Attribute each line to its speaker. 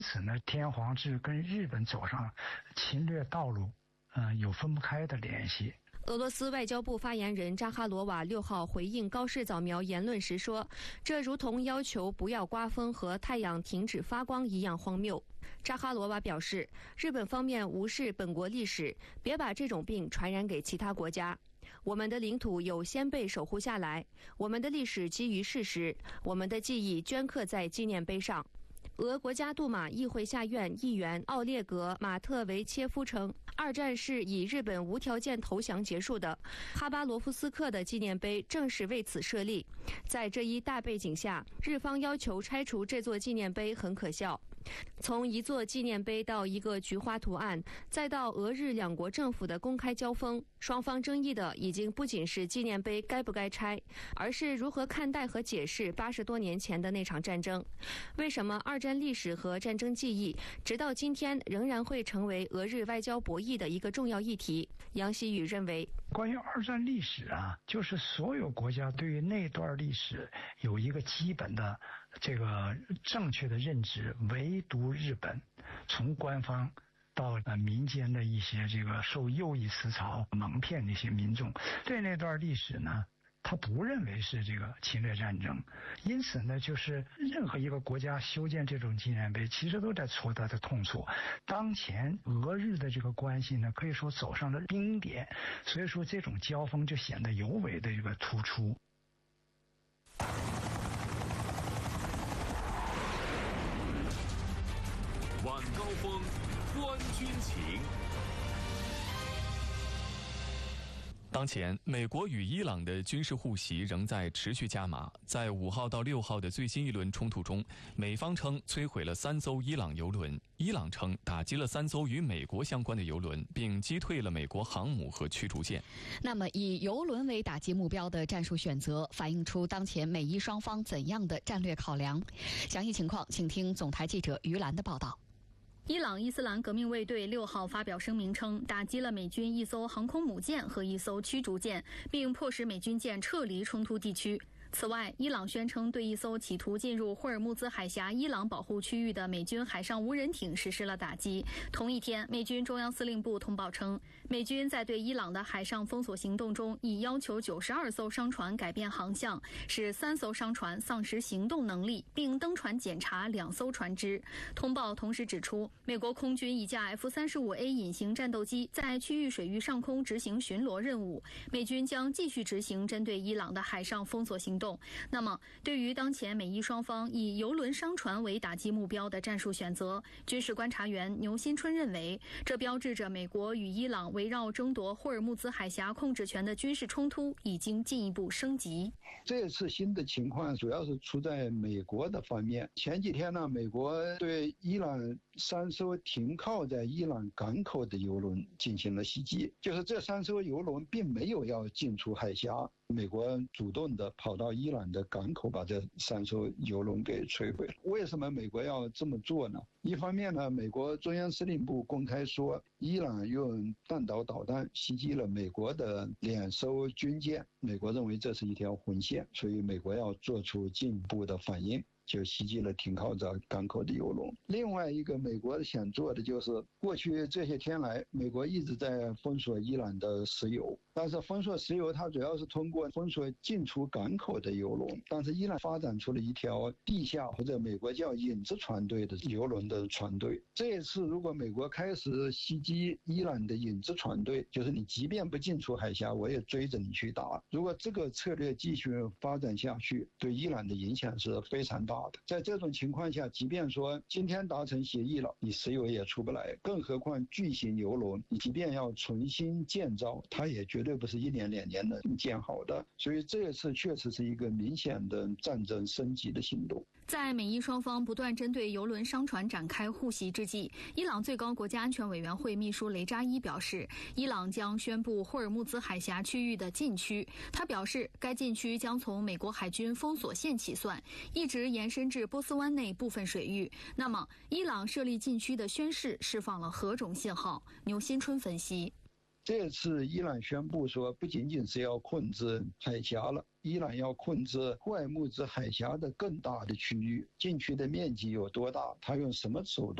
Speaker 1: 此呢，天皇制跟日本走上侵略道路，有分不开的联系。
Speaker 2: 俄罗斯外交部发言人扎哈罗娃6号回应高市早苗言论时说，这如同要求不要刮风和太阳停止发光一样荒谬。扎哈罗娃表示，日本方面无视本国历史，别把这种病传染给其他国家。我们的领土有先辈守护下来，我们的历史基于事实，我们的记忆镌刻在纪念碑上。俄国家杜马议会下院议员奥列格·马特维切夫称，二战是以日本无条件投降结束的，哈巴罗夫斯克的纪念碑正是为此设立。在这一大背景下，日方要求拆除这座纪念碑很可笑。从一座纪念碑到一个菊花图案，再到俄日两国政府的公开交锋，双方争议的已经不仅是纪念碑该不该拆，而是如何看待和解释80多年前的那场战争。为什么二战历史和战争记忆直到今天仍然会成为俄日外交博弈的一个重要议题？杨希宇认为，
Speaker 1: 关于二战历史就是所有国家对于那段历史有一个基本的这个正确的认知，唯独日本，从官方到民间的一些这个受右翼思潮蒙骗的一些民众，对那段历史呢，他不认为是这个侵略战争。因此呢，就是任何一个国家修建这种纪念碑，其实都在戳他的痛处。当前俄日的这个关系呢，可以说走上了冰点，所以说这种交锋就显得尤为的这个突出。
Speaker 3: 晚高峰，观军情。
Speaker 4: 当前，美国与伊朗的军事互袭仍在持续加码。在5号到6号的最新一轮冲突中，美方称摧毁了3艘伊朗油轮，伊朗称打击了3艘与美国相关的油轮，并击退了美国航母和驱逐舰。
Speaker 5: 那么，以油轮为打击目标的战术选择，反映出当前美伊双方怎样的战略考量？详细情况，请听总台记者于兰的报道。
Speaker 6: 伊朗伊斯兰革命卫队6号发表声明称，打击了美军1艘航空母舰和1艘驱逐舰，并迫使美军舰撤离冲突地区。此外，伊朗宣称对1艘企图进入霍尔木兹海峡伊朗保护区域的美军海上无人艇实施了打击。同一天，美军中央司令部通报称，美军在对伊朗的海上封锁行动中，已要求92艘商船改变航向，使3艘商船丧失行动能力，并登船检查2艘船只。通报同时指出，美国空军一架 F-35A 隐形战斗机在区域水域上空执行巡逻任务，美军将继续执行针对伊朗的海上封锁行动。那么，对于当前美伊双方以油轮商船为打击目标的战术选择，军事观察员牛新春认为，这标志着美国与伊朗围绕争夺霍尔木兹海峡控制权的军事冲突已经进一步升级。
Speaker 7: 这次新的情况主要是出在美国的方面。前几天呢，美国对伊朗3艘停靠在伊朗港口的油轮进行了袭击，就是这3艘油轮并没有要进出海峡，美国主动的跑到伊朗的港口把这3艘油轮给摧毁了。为什么美国要这么做呢？一方面呢，美国中央司令部公开说，伊朗用弹道导弹袭击了美国的2艘军舰，美国认为这是一条红线，所以美国要做出进一步的反应，就袭击了停靠在港口的油轮。另外一个美国想做的就是，过去这些天来，美国一直在封锁伊朗的石油，但是封锁石油它主要是通过封锁进出港口的油轮，但是伊朗发展出了一条地下或者美国叫影子船队的油轮的船队。这一次如果美国开始袭击伊朗的影子船队，就是你即便不进出海峡，我也追着你去打。如果这个策略继续发展下去，对伊朗的影响是非常大的。在这种情况下，即便说今天达成协议了，你石油也出不来，更何况巨型油轮，你即便要重新建造，它也绝对不是1年2年的建好的。所以这一次确实是一个明显的战争升级的行动。
Speaker 6: 在美伊双方不断针对油轮商船展开互袭之际，伊朗最高国家安全委员会秘书雷扎伊表示，伊朗将宣布霍尔木兹海峡区域的禁区。他表示，该禁区将从美国海军封锁线起算，一直延伸至波斯湾内部分水域。那么，伊朗设立禁区的宣示释放了何种信号？牛新春分析。
Speaker 7: 这次伊朗宣布说，不仅仅是要控制海峡了，伊朗要控制霍尔木兹海峡的更大的区域，禁区的面积有多大，他用什么手段